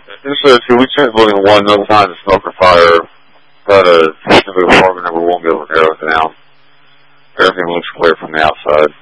See, we changed building 1, no signs of smoke or fire, but specific apartment number 1 building narrows down. Everything looks clear from the outside.